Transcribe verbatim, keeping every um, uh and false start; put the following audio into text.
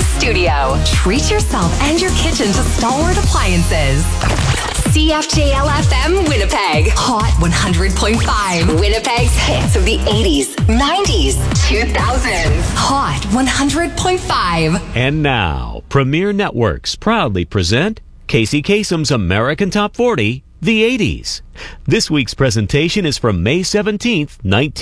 studio. Treat yourself and your kitchen to Stalwart Appliances. C F J L F M Winnipeg. Hot one hundred point five. Winnipeg's hits of the eighties, nineties, two thousands. Hot one hundred point five. And now, Premier Networks proudly present Casey Kasem's American Top forty, the eighties. This week's presentation is from May seventeenth, nineteen